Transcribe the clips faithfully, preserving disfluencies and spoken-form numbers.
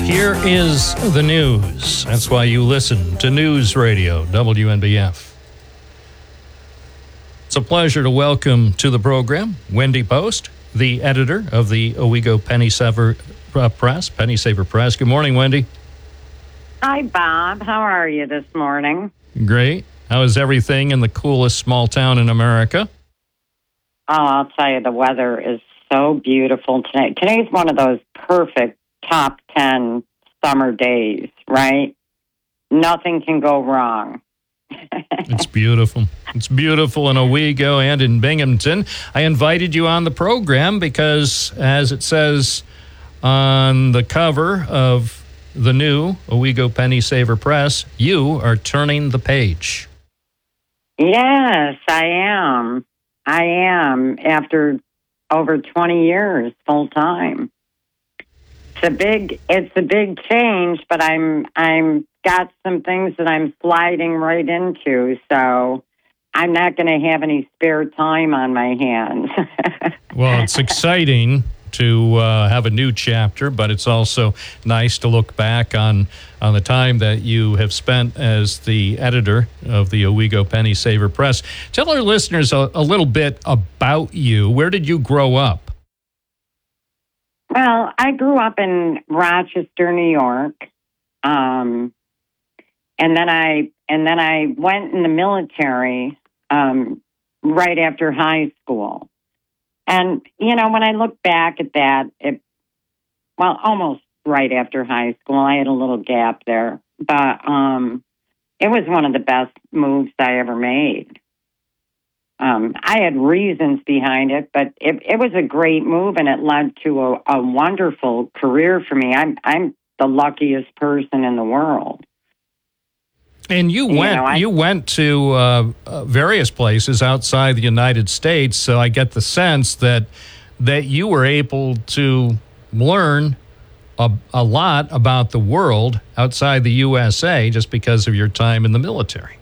Here is the news. That's why you listen to News Radio, W N B F. It's a pleasure to welcome to the program Wendy Post, the editor of the Owego Penny Saver uh, Press, Penny Saver Press. Good morning, Wendy. Hi, Bob. How are you this morning? Great. How is everything in the coolest small town in America? Oh, I'll tell you, the weather is so beautiful today. Today's one of those perfect top ten summer days, right? Nothing can go wrong. It's beautiful. It's beautiful in Owego and in Binghamton. I invited you on the program because, as it says on the cover of the new Owego Penny Saver Press, you are turning the page. Yes, I am. I am, after over twenty years full time. It's a big it's a big change, but I'm I'm got some things that I'm sliding right into, so I'm not going to have any spare time on my hands. Well, it's exciting to uh, have a new chapter, but it's also nice to look back on on the time that you have spent as the editor of the Owego Penny Saver Press. Tell our listeners a, a little bit about you. Where did you grow up? Well, I grew up in Rochester, New York, um, and then I and then I went in the military um, right after high school. And, you know, when I look back at that, it, well, almost right after high school, I had a little gap there, but um, it was one of the best moves I ever made. Um, I had reasons behind it, but it, it was a great move, and it led to a, a wonderful career for me. I'm I'm the luckiest person in the world. And you went you, know, I, you went to uh, uh, various places outside the United States, so I get the sense that that you were able to learn a, a lot about the world outside the U S A just because of your time in the military.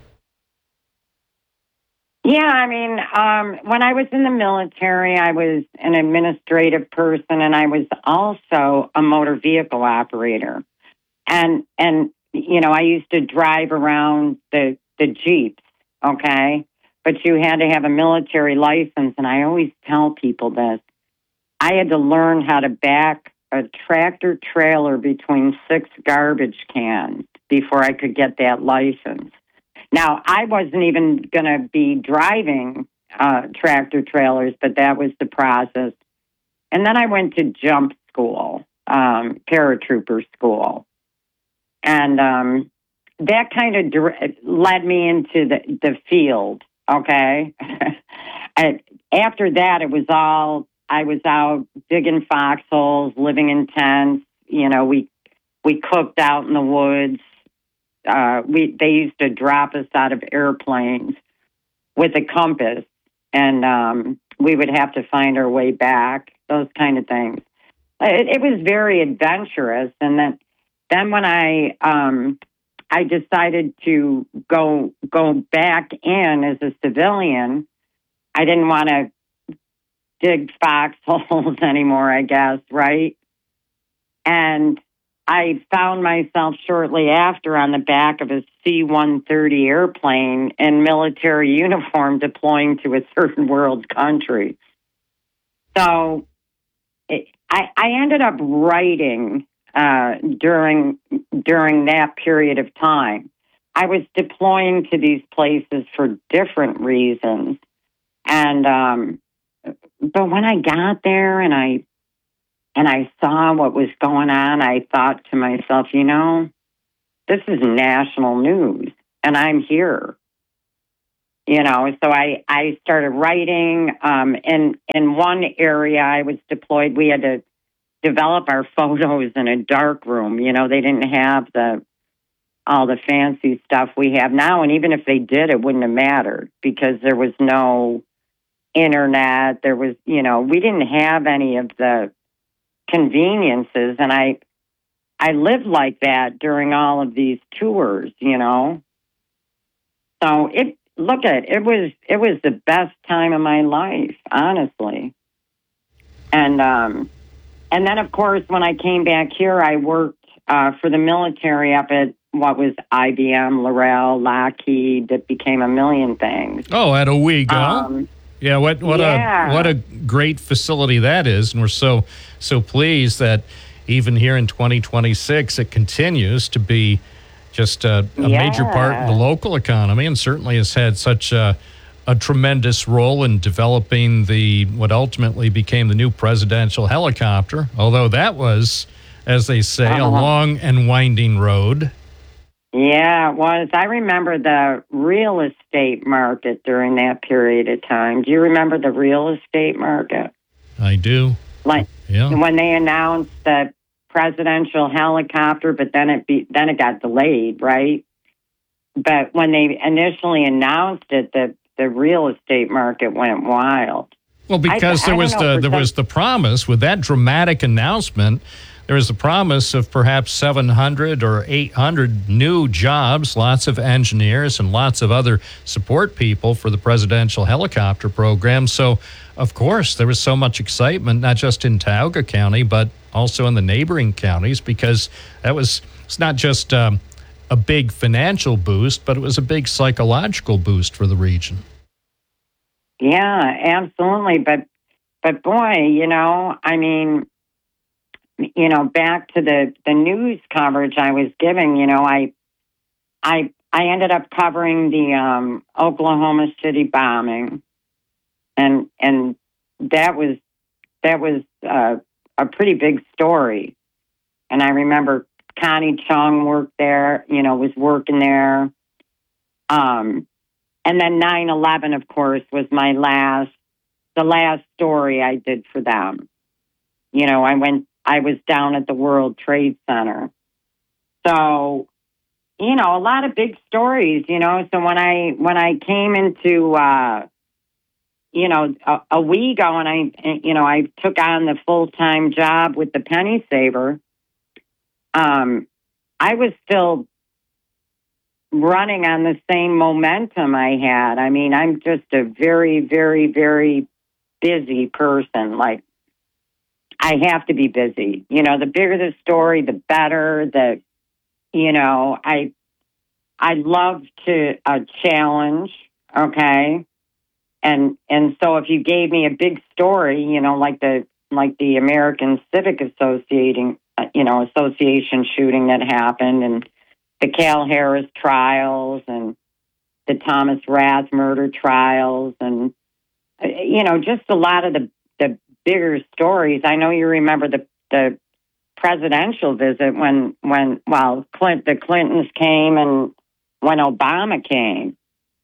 Yeah, I mean, um, when I was in the military, I was an administrative person, and I was also a motor vehicle operator. And and you know, I used to drive around the, the Jeeps, okay? But you had to have a military license, and I always tell people this. I had to learn how to back a tractor trailer between six garbage cans before I could get that license. Now, I wasn't even going to be driving uh, tractor trailers, but that was the process. And then I went to jump school, um, paratrooper school. And um, that kind of dire- led me into the, the field, okay? I, after that, it was all, I was out digging foxholes, living in tents. You know, we we cooked out in the woods. Uh, we They used to drop us out of airplanes with a compass, and um, we would have to find our way back, those kind of things. It, it was very adventurous, and then Then when I um, I decided to go go back in as a civilian, I didn't want to dig foxholes anymore, I guess, right? And I found myself shortly after on the back of a C one thirty airplane in military uniform deploying to a third world country. So it, I, I ended up writing Uh, during during that period of time. I was deploying to these places for different reasons. And um, but when I got there and I and I saw what was going on, I thought to myself, you know, this is national news, and I'm here. You know, so I, I started writing. Um, in in one area I was deployed, we had to develop our photos in a dark room. You know, they didn't have the all the fancy stuff we have now, and even if they did, it wouldn't have mattered because there was no internet. There was, you know, we didn't have any of the conveniences, and I I lived like that during all of these tours, you know. So it look at it was it was the best time of my life, honestly. And um And then, of course, when I came back here, I worked uh, for the military up at what was I B M, L'Oreal, Lockheed, that became a million things. Oh, at Owego. Um, yeah, what what yeah. a what a great facility that is, and we're so so pleased that even here in twenty twenty-six it continues to be just a, a yeah. major part of the local economy, and certainly has had such a, a tremendous role in developing the what ultimately became the new presidential helicopter. Although that was, as they say, uh-huh. a long and winding road. Yeah, it was. I remember the real estate market during that period of time. Do you remember the real estate market? I do. Like yeah. when they announced the presidential helicopter, but then it be, then it got delayed, right? But when they initially announced it, the the real estate market went wild. Well, because I, there I was know, the there some... was the promise with that dramatic announcement. There was the promise of perhaps seven hundred or eight hundred new jobs, lots of engineers and lots of other support people for the presidential helicopter program. So, of course, there was so much excitement, not just in Tioga County, but also in the neighboring counties, because that was, it's not just um, a big financial boost, but it was a big psychological boost for the region. Yeah, absolutely. But, but boy, you know, I mean, you know, back to the, the news coverage I was giving, you know, I, I, I ended up covering the um, Oklahoma City bombing, and and that was that was uh, a pretty big story. And I remember Connie Chung worked there, you know, was working there. Um, and then nine eleven, of course, was my last, the last story I did for them. You know, I went. I was down at the World Trade Center. So, you know, a lot of big stories, you know. So when I when I came into, uh, you know, a, a Owego, and I, you know, I took on the full-time job with the Penny Saver, um, I was still running on the same momentum I had. I mean, I'm just a very, very, very busy person. Like, I have to be busy. You know, the bigger the story, the better. The, you know, I I love to uh, challenge, okay? And and so if you gave me a big story, you know, like the like the American Civic Associating, uh, you know, Association shooting that happened, and the Cal Harris trials, and the Thomas Raz murder trials, and uh, you know, just a lot of the the bigger stories. I know you remember the the presidential visit when when well Clint, the Clintons came, and when Obama came.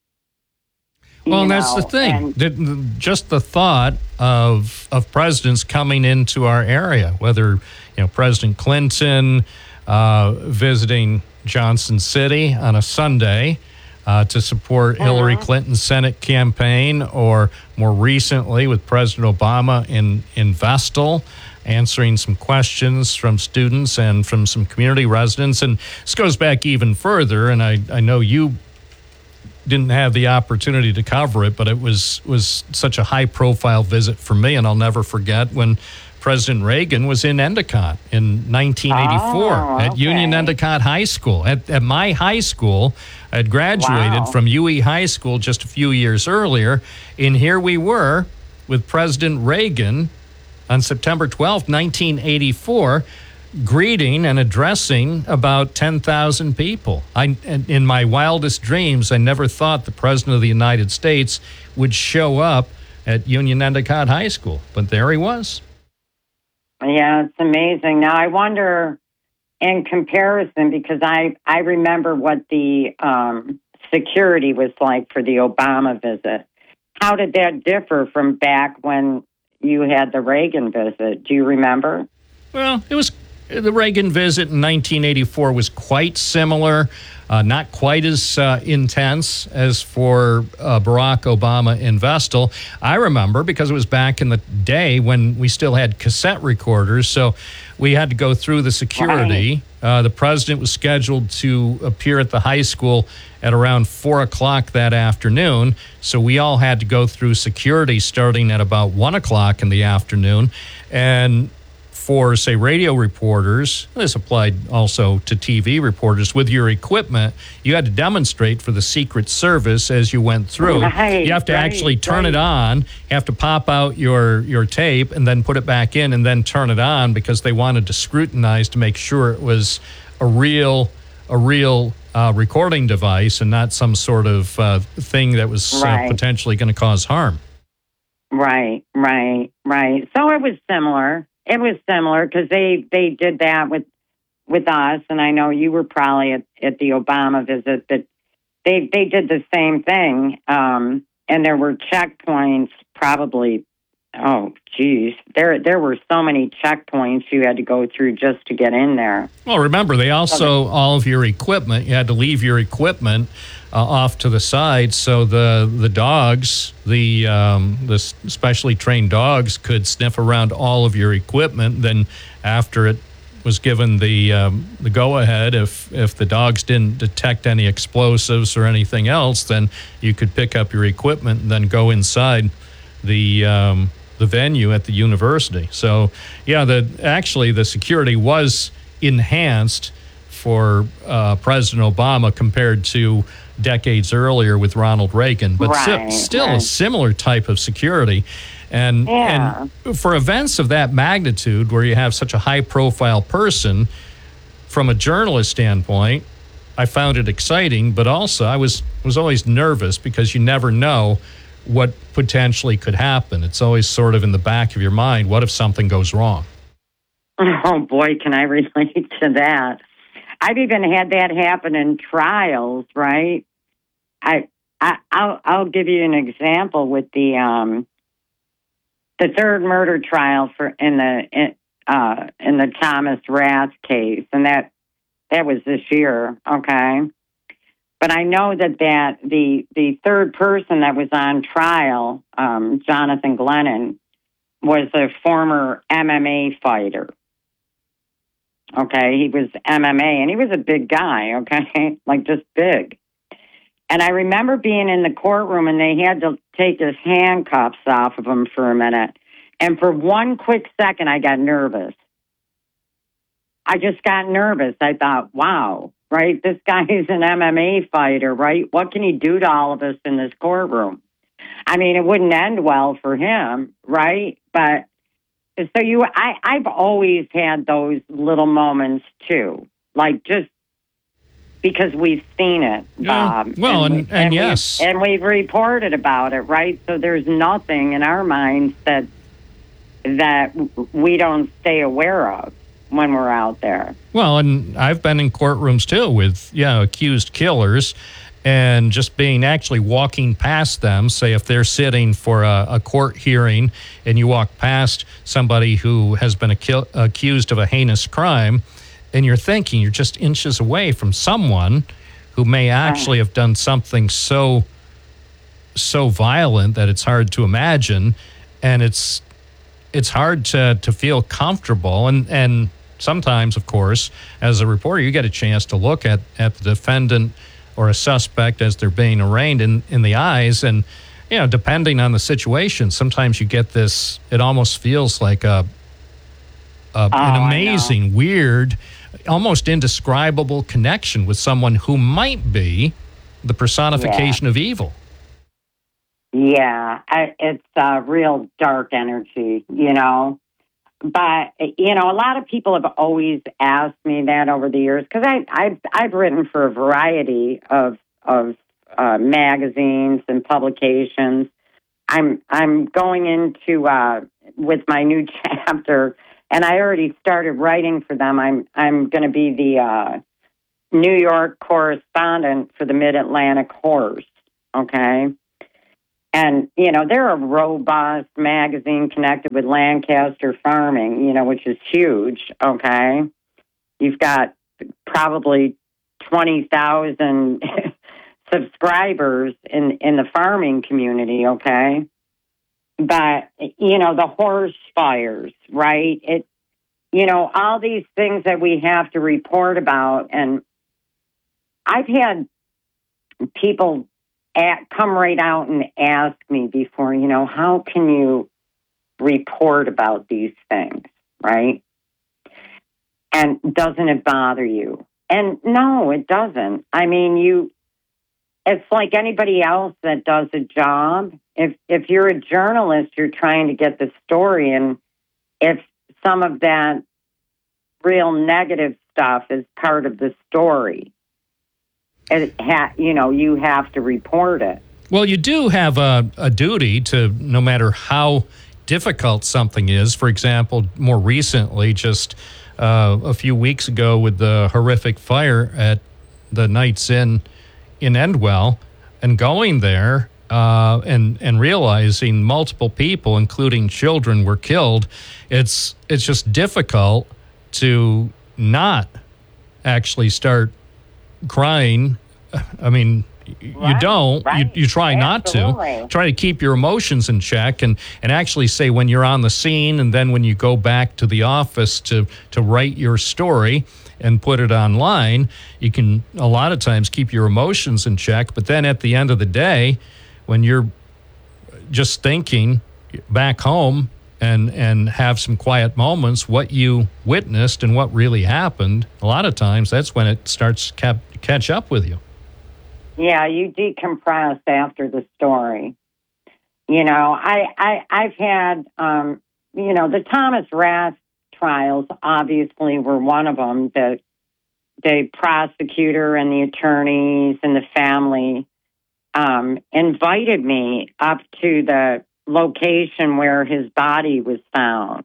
Well, and that's the thing. And, just the thought of of presidents coming into our area, whether you know President Clinton uh, visiting Johnson City on a Sunday uh, to support uh-huh. Hillary Clinton's Senate campaign, or more recently with President Obama in in Vestal, answering some questions from students and from some community residents. And this goes back even further, and I, I know you didn't have the opportunity to cover it, but it was was such a high-profile visit for me, and I'll never forget when President Reagan was in Endicott in nineteen eighty-four oh, okay. at Union Endicott High School. At, at my high school, I had graduated wow. from U E High School just a few years earlier, and here we were with President Reagan on September twelfth, nineteen eighty-four, greeting and addressing about ten thousand people. I, in my wildest dreams, I never thought the President of the United States would show up at Union Endicott High School, but there he was. Yeah, it's amazing. Now, I wonder, in comparison, because I, I remember what the um, security was like for the Obama visit. How did that differ from back when you had the Reagan visit? Do you remember? Well, it was the Reagan visit in nineteen eighty-four was quite similar, uh, not quite as uh, intense as for uh, Barack Obama in Vestal. I remember because it was back in the day when we still had cassette recorders, so we had to go through the security. Right. Uh, the president was scheduled to appear at the high school at around four o'clock that afternoon, so we all had to go through security starting at about one o'clock in the afternoon. And for, say, radio reporters, this applied also to T V reporters, with your equipment, you had to demonstrate for the Secret Service as you went through. Right, you have to right, actually turn right. it on. You have to pop out your, your tape and then put it back in and then turn it on because they wanted to scrutinize to make sure it was a real, a real uh, recording device and not some sort of uh, thing that was Right. uh, potentially going to cause harm. Right, right, right. So it was similar. It was similar because they, they did that with with us, and I know you were probably at, at the Obama visit, but they they did the same thing. Um, and there were checkpoints, probably. Oh, geez, there there were so many checkpoints you had to go through just to get in there. Well, remember, they also, all of your equipment, you had to leave your equipment uh, off to the side so the the dogs, the um, the specially trained dogs could sniff around all of your equipment. Then after it was given the um, the go-ahead, if, if the dogs didn't detect any explosives or anything else, then you could pick up your equipment and then go inside the um, the venue at the university. So, yeah, the actually the security was enhanced for uh, President Obama compared to decades earlier with Ronald Reagan, but Right, si- still a right. similar type of security. And, Yeah. and for events of that magnitude, where you have such a high-profile person, from a journalist standpoint, I found it exciting, but also I was was always nervous because you never know what potentially could happen. It's always sort of in the back of your mind, what if something goes wrong? Oh, boy, can I relate to that. I've even had that happen in trials, right? I, I I'll I'll give you an example with the um the third murder trial for in the in, uh in the Thomas Rath case, and that that was this year, okay? But I know that, that the the third person that was on trial, um, Jonathan Glennon, was a former M M A fighter. Okay, he was M M A, and he was a big guy, okay, like just big. And I remember being in the courtroom, and they had to take his handcuffs off of him for a minute. And for one quick second, I got nervous. I just got nervous. I thought, wow, right? This guy is an M M A fighter, right? What can he do to all of us in this courtroom? I mean, it wouldn't end well for him, right? But so you, I, I've always had those little moments too, like just because we've seen it, Bob. Yeah. Well, and, and, we, and yes. we've, and we've reported about it, right? So there's nothing in our minds that that we don't stay aware of when we're out there. Well, and I've been in courtrooms too with, you know, accused killers, and just being actually walking past them, say if they're sitting for a, a court hearing and you walk past somebody who has been acu- accused of a heinous crime, and you're thinking you're just inches away from someone who may actually have done something so so violent that it's hard to imagine, and it's it's hard to, to feel comfortable. And, and sometimes, of course, as a reporter, you get a chance to look at, at the defendant or a suspect as they're being arraigned in, in the eyes. And, you know, depending on the situation, sometimes you get this, it almost feels like a, a Oh, an I amazing, weird, almost indescribable connection with someone who might be the personification of evil. Yeah, I, it's a real dark energy, you know. But, you know, a lot of people have always asked me that over the years, because I've, I've written for a variety of, of uh, magazines and publications. I'm I'm going into, uh, with my new chapter, and I already started writing for them. I'm, I'm going to be the uh, New York correspondent for the Mid-Atlantic Horse, okay? And, you know, they're a robust magazine connected with Lancaster Farming, you know, which is huge, okay? You've got probably twenty thousand subscribers in, in the farming community, okay? But, you know, the horse fires, right? It, you know, all these things that we have to report about. And I've had people At, come right out and ask me before, you know, how can you report about these things, right? And doesn't it bother you? And no, it doesn't. I mean, you, it's like anybody else that does a job. If if you're a journalist, you're trying to get the story. And if some of that real negative stuff is part of the story, it ha- you know, you have to report it. Well, you do have a, a duty to, no matter how difficult something is. For example, more recently, just uh, a few weeks ago with the horrific fire at the Knights Inn in Endwell, and going there uh, and and realizing multiple people, including children, were killed, it's it's just difficult to not actually start crying. I mean, you right, don't. Right. You, you try Absolutely. not to. Try to keep your emotions in check, and, and actually say when you're on the scene and then when you go back to the office to, to write your story and put it online, you can a lot of times keep your emotions in check. But then at the end of the day, when you're just thinking back home and and have some quiet moments, what you witnessed and what really happened, a lot of times that's when it starts to catch up with you. Yeah, you decompress after the story. You know, I, I, I've had, um, you know, the Thomas Rath trials obviously were one of them. The, the prosecutor and the attorneys and the family um, invited me up to the location where his body was found.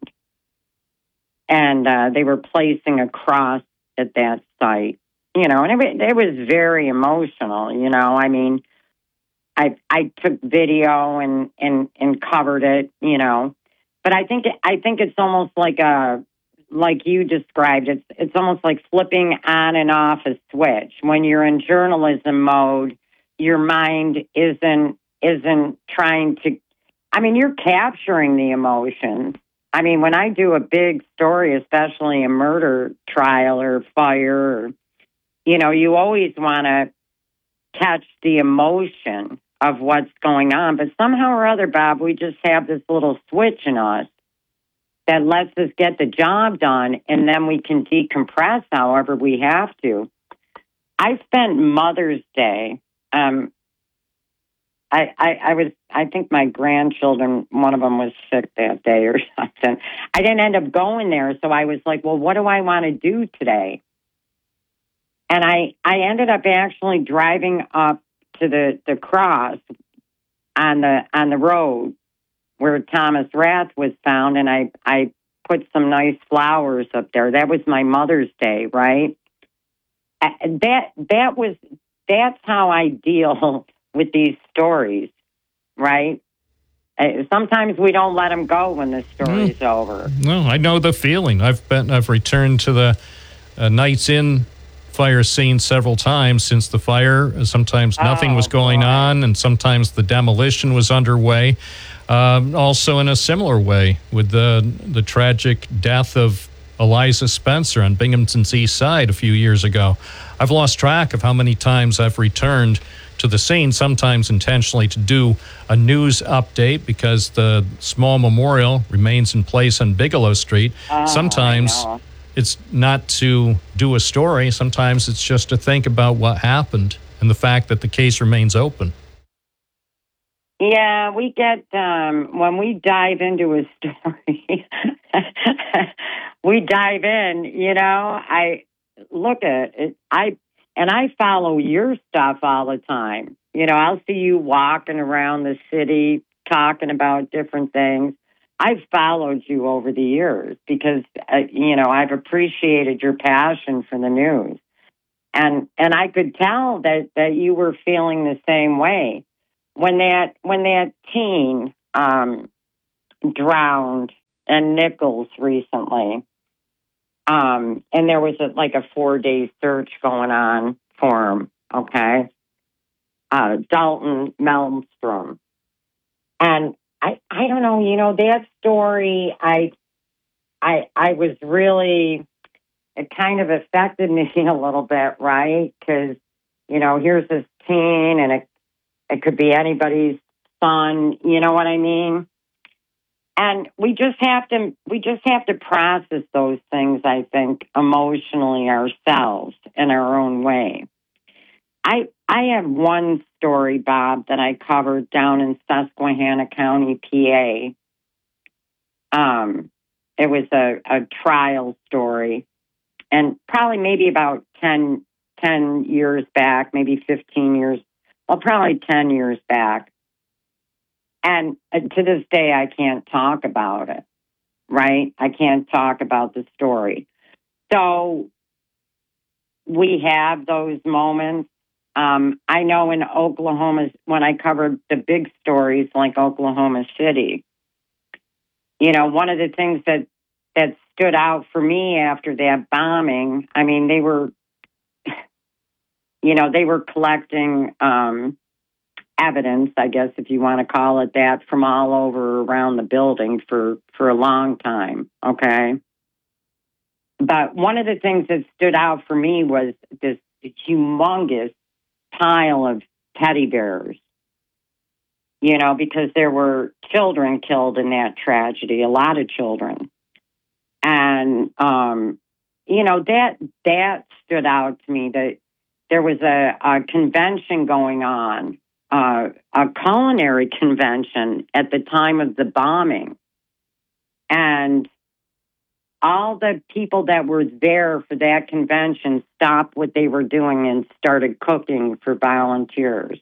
And uh, they were placing a cross at that site. You know, and it, it was very emotional, you know. I mean, I I took video and, and, and covered it, you know. But I think I think it's almost like a like you described. It's it's almost like flipping on and off a switch. When you're in journalism mode, your mind isn't isn't trying to. I mean, you're capturing the emotions. I mean, when I do a big story, especially a murder trial or fire, or, you know, you always want to catch the emotion of what's going on. But somehow or other, Bob, we just have this little switch in us that lets us get the job done, and then we can decompress however we have to. I spent Mother's Day. Um, I, I, I was, I think my grandchildren, one of them was sick that day or something. I didn't end up going there, so I was like, well, what do I want to do today? And I, I ended up actually driving up to the, the cross on the on the road where Thomas Rath was found, and I, I put some nice flowers up there. That was my Mother's Day, right? That that was that's how I deal with these stories, right? Sometimes we don't let them go when the story's mm. over. No, I know the feeling. I've been I've returned to the uh, Knights Inn fire scene several times since the fire. Sometimes nothing oh, was going boy. on, and sometimes the demolition was underway. Um, also, in a similar way, with the the tragic death of Eliza Spencer on Binghamton's East Side a few years ago. I've lost track of how many times I've returned to the scene, sometimes intentionally to do a news update because the small memorial remains in place on Bigelow Street. Oh, sometimes it's not to do a story. Sometimes it's just to think about what happened and the fact that the case remains open. Yeah, we get, um, when we dive into a story, we dive in, you know, I look at it, I, and I follow your stuff all the time. You know, I'll see you walking around the city, talking about different things. I've followed you over the years because, uh, you know, I've appreciated your passion for the news. And, and I could tell that, that you were feeling the same way. When that when that teen um, drowned in Nichols recently, um, and there was a, like a four day search going on for him. Okay, uh, Dalton Melmstrom, and I I don't know. You know that story. I I I was really it kind of affected me a little bit, right? Because you know here's this teen and it. It could be anybody's son, you know what I mean? and we just have to we just have to process those things, I think, emotionally ourselves in our own way. I I have one story, Bob, that I covered down in Susquehanna County, P A. Um, it was a, a trial story, and probably maybe about ten, ten years back, maybe fifteen years, well, probably ten years back. And uh, to this day, I can't talk about it, right? I can't talk about the story. So we have those moments. Um, I know in Oklahoma, when I covered the big stories like Oklahoma City, you know, one of the things that, that stood out for me after that bombing, I mean, they were, you know, they were collecting um, evidence, I guess, if you want to call it that, from all over around the building for, for a long time, okay? But one of the things that stood out for me was this humongous pile of teddy bears, you know, because there were children killed in that tragedy, a lot of children. And, um, you know, that that stood out to me, that there was a, a convention going on, uh, a culinary convention at the time of the bombing. And all the people that were there for that convention stopped what they were doing and started cooking for volunteers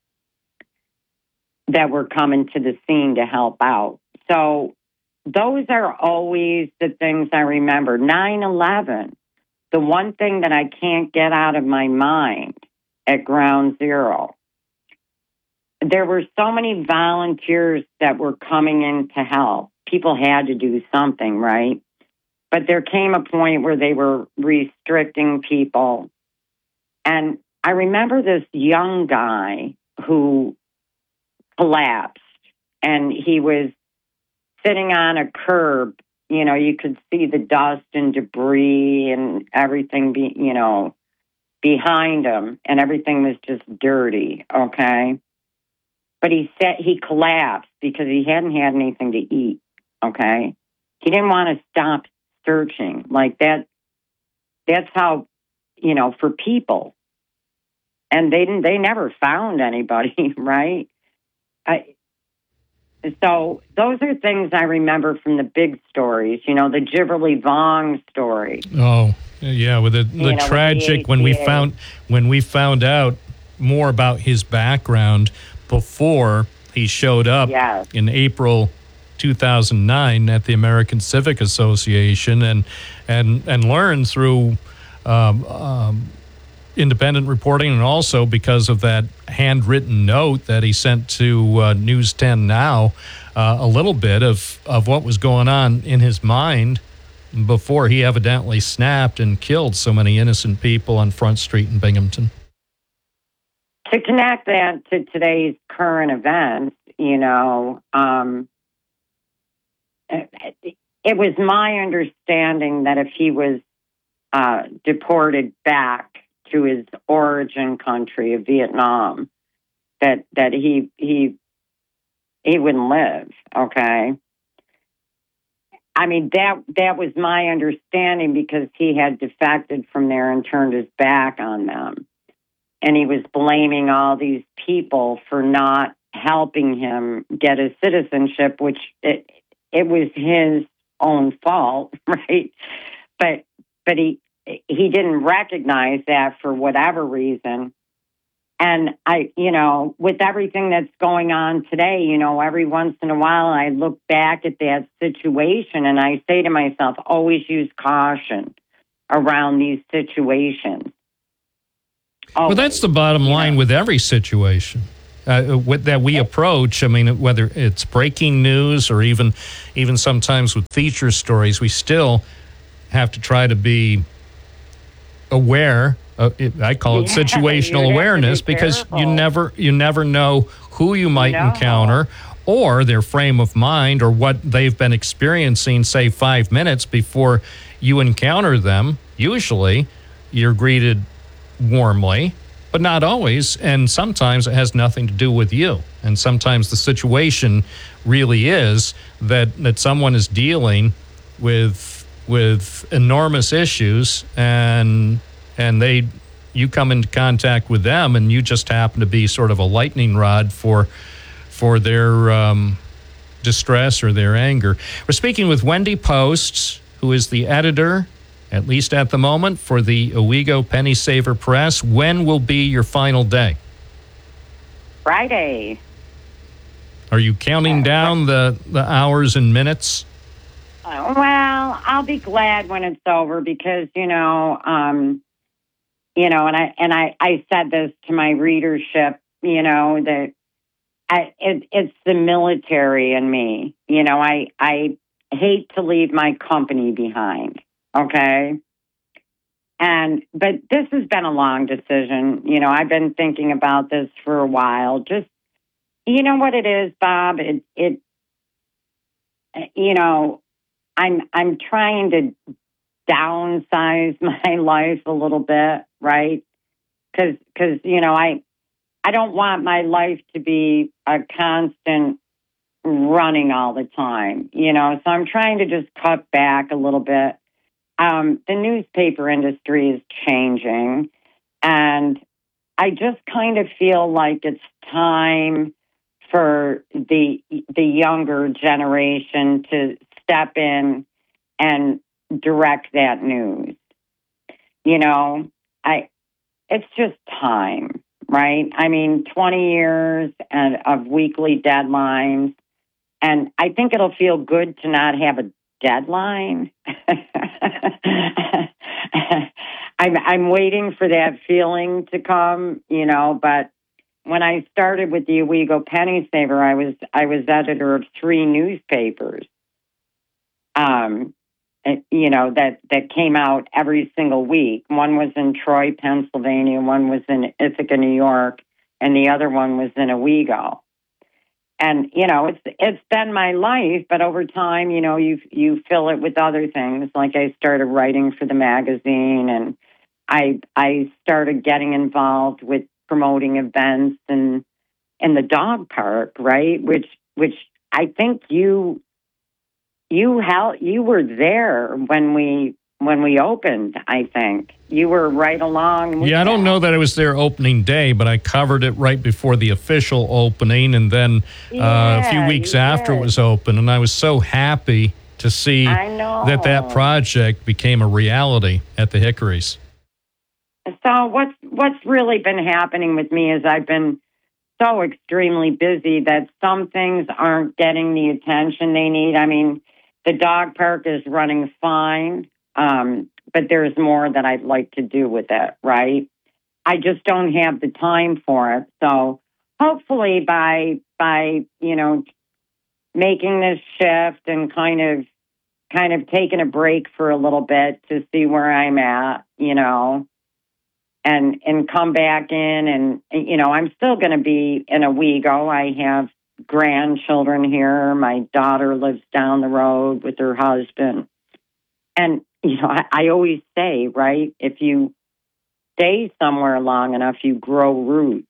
that were coming to the scene to help out. So those are always the things I remember. nine eleven, the one thing that I can't get out of my mind at Ground Zero, there were so many volunteers that were coming in to help. People had to do something, right? But there came a point where they were restricting people. And I remember this young guy who collapsed, and he was sitting on a curb. You know, you could see the dust and debris and everything, be, you know, behind him, and everything was just dirty, okay? But he said he collapsed because he hadn't had anything to eat, okay? He didn't want to stop searching like that. That's how, you know, for people. And they didn't, they never found anybody, right? I, so those are things I remember from the big stories, you know, the Gibberly Vong story. Oh, yeah, with the, the know, tragic the when we found when we found out more about his background before he showed up yes. in April two thousand nine at the American Civic Association, and and and learned through um, um, independent reporting, and also because of that handwritten note that he sent to uh, News ten Now, uh, a little bit of, of what was going on in his mind before he evidently snapped and killed so many innocent people on Front Street in Binghamton. To connect that to today's current events, you know, um, it was my understanding that if he was uh, deported back to his origin country of Vietnam, that that he he he wouldn't live. Okay, I mean that that was my understanding because he had defected from there and turned his back on them, and he was blaming all these people for not helping him get his citizenship, which it it was his own fault, right? But but he. He didn't recognize that for whatever reason. And I, you know, with everything that's going on today, you know, every once in a while I look back at that situation and I say to myself, always use caution around these situations. Always, well, that's the bottom line know. with every situation uh, with, that we approach. I mean, whether it's breaking news or even, even sometimes with feature stories, we still have to try to be aware. Uh, it, I call it yeah, situational awareness be because you never you never know who you might no. encounter, or their frame of mind, or what they've been experiencing, say, five minutes before you encounter them. Usually, you're greeted warmly, but not always. And sometimes it has nothing to do with you. And sometimes the situation really is that, that someone is dealing with with enormous issues, and and they you come into contact with them, and you just happen to be sort of a lightning rod for for their um, distress or their anger. We're speaking with Wendy Post, who is the editor, at least at the moment, for the Owego Penny Saver Press. When will be your final day? Friday. Are you counting down the, the hours and minutes? Uh, well, I'll be glad when it's over because, you know, um, you know, and I and I, I said this to my readership, you know, that I, it, it's the military in me. You know, I I hate to leave my company behind. Okay. And, but this has been a long decision. You know, I've been thinking about this for a while. Just, you know what it is, Bob? It, it, you know, I'm, I'm trying to downsize my life a little bit, right? Cause, cause, you know, I, I don't want my life to be a constant running all the time, you know, so I'm trying to just cut back a little bit. Um, the newspaper industry is changing, and I just kind of feel like it's time for the the younger generation to step in and direct that news. You know, I it's just time, right? I mean, twenty years and of weekly deadlines, and I think it'll feel good to not have a deadline. I'm I'm waiting for that feeling to come, you know, but when I started with the Owego Penny Saver, I was I was editor of three newspapers. Um you know, that, that came out every single week. One was in Troy, Pennsylvania, one was in Ithaca, New York, and the other one was in Owego. And, you know, it's it's been my life, but over time, you know, you you fill it with other things. Like I started writing for the magazine, and I I started getting involved with promoting events and in the dog park, right? Which which I think you you held, you were there when we when we opened. I think you were right along with Yeah, I don't that. know that I was there opening day, but I covered it right before the official opening, and then uh, Yeah, a few weeks you after did. it was open. And I was so happy to see I know. that that project became a reality at the Hickories. So what's what's really been happening with me is I've been so extremely busy that some things aren't getting the attention they need. I mean, the dog park is running fine, um, but there's more that I'd like to do with it, right? I just don't have the time for it. So hopefully by by, you know, making this shift and kind of kind of taking a break for a little bit to see where I'm at, you know, and and come back in and, you know, I'm still going to be in Owego. I have grandchildren here. My daughter lives down the road with her husband. And, you know, I, I always say, right, if you stay somewhere long enough, you grow roots.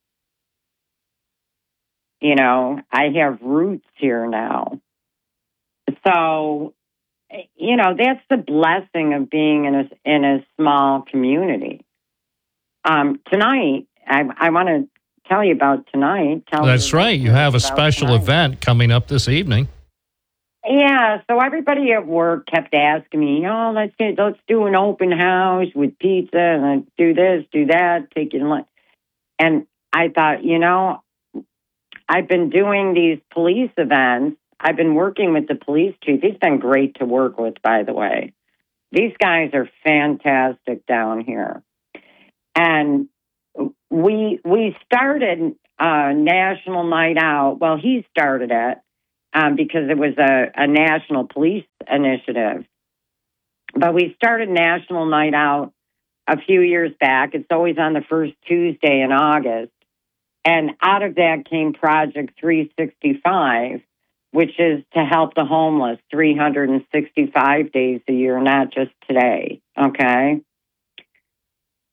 You know, I have roots here now. So, you know, that's the blessing of being in a, in a small community. Um, tonight, I, I want to tell you about tonight. Tell That's right. You have a about special tonight. event coming up this evening. Yeah, so everybody at work kept asking me, "Oh, let's get, let's do an open house with pizza and let's do this, do that, take you to lunch." And I thought, you know, I've been doing these police events. I've been working with the police chief. He's been great to work with, by the way. These guys are fantastic down here. And we we started uh, National Night Out. Well, he started it um, because it was a, a national police initiative. But we started National Night Out a few years back. It's always on the first Tuesday in August. And out of that came Project three sixty-five, which is to help the homeless three hundred sixty-five days a year, not just today, okay?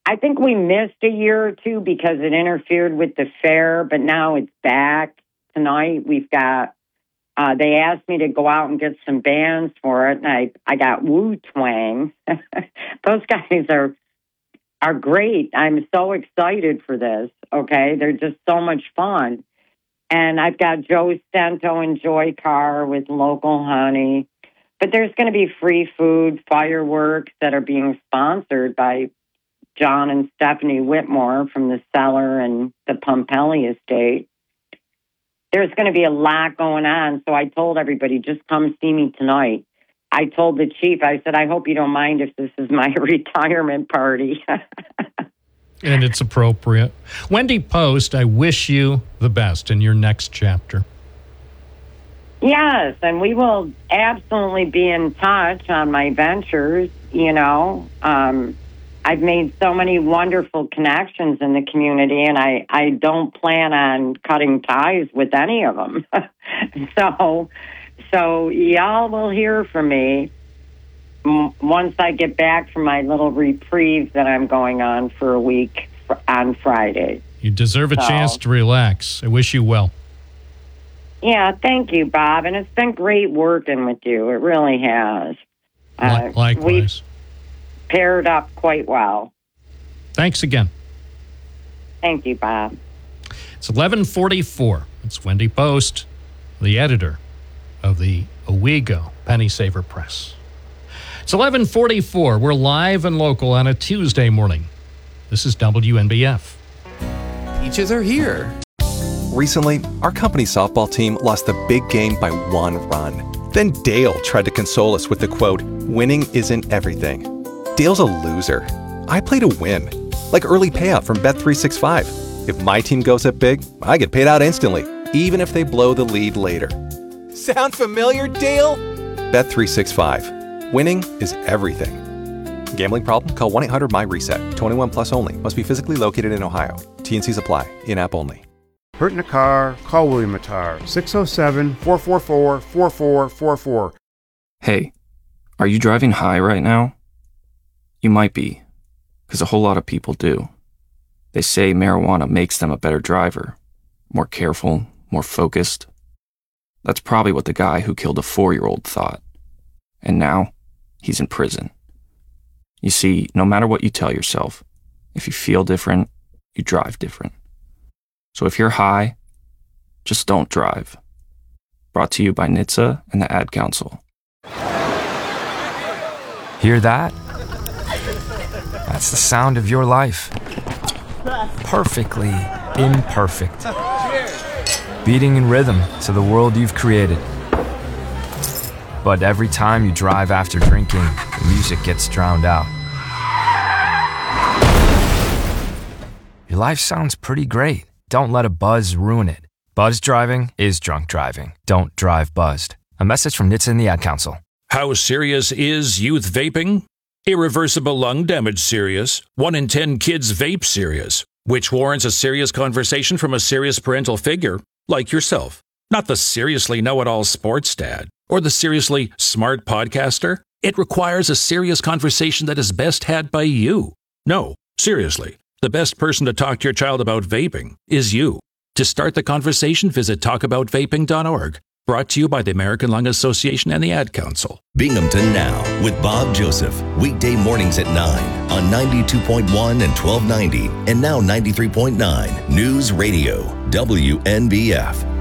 I think we missed a year or two because it interfered with the fair, but now it's back. Tonight we've got, uh, they asked me to go out and get some bands for it, and I, I got Wu Twang. Those guys are are great. I'm so excited for this, okay? They're just so much fun. And I've got Joe Stento and Joy Carr with Local Honey. But there's going to be free food, fireworks that are being sponsored by John and Stephanie Whitmore from the Cellar and the Pumpelly Estate. There's going to be a lot going on, so I told everybody, just come see me tonight. I told the chief, I said, I hope you don't mind if this is my retirement party. And it's appropriate. Wendy Post, I wish you the best in your next chapter. Yes, and we will absolutely be in touch on my ventures, you know. Um, I've made so many wonderful connections in the community, and I, I don't plan on cutting ties with any of them. so, so y'all will hear from me once I get back from my little reprieve that I'm going on for a week on Friday. You deserve a so, chance to relax. I wish you well. Yeah, thank you, Bob. And it's been great working with you. It really has. Uh, Likewise. We've paired up quite well. Thanks again. Thank you, Bob. It's eleven forty-four. It's Wendy Post, the editor of the Owego Penny Saver Press. It's eleven forty-four. We're live and local on a Tuesday morning. This is W N B F. Peaches are here. Recently, our company's softball team lost the big game by one run. Then Dale tried to console us with the quote, "Winning isn't everything." Dale's a loser. I play to win. Like early payout from Bet three sixty-five. If my team goes up big, I get paid out instantly, even if they blow the lead later. Sound familiar, Dale? Bet three sixty-five. Winning is everything. Gambling problem? Call one eight hundred M Y reset. twenty-one plus only. Must be physically located in Ohio. T and C's apply. In-app only. Hurt in a car? Call William Attar. six oh seven, four four four, four four four four. Hey, are you driving high right now? You might be, because a whole lot of people do. They say marijuana makes them a better driver, more careful, more focused. That's probably what the guy who killed a four-year-old thought. And now, he's in prison. You see, no matter what you tell yourself, if you feel different, you drive different. So if you're high, just don't drive. Brought to you by N H T S A and the Ad Council. Hear that? That's the sound of your life. Perfectly imperfect. Beating in rhythm to the world you've created. But every time you drive after drinking, the music gets drowned out. Your life sounds pretty great. Don't let a buzz ruin it. Buzz driving is drunk driving. Don't drive buzzed. A message from N H T S A and the Ad Council. How serious is youth vaping? Irreversible lung damage serious. One in ten kids vape serious, which warrants a serious conversation from a serious parental figure, like yourself. Not the seriously know-it-all sports dad or the seriously smart podcaster. It requires a serious conversation that is best had by you. No, seriously. The best person to talk to your child about vaping is you. To start the conversation, visit talk about vaping dot org. Brought to you by the American Lung Association and the Ad Council. Binghamton Now with Bob Joseph. Weekday mornings at nine on ninety-two point one and twelve ninety and now ninety-three point nine News Radio W N B F.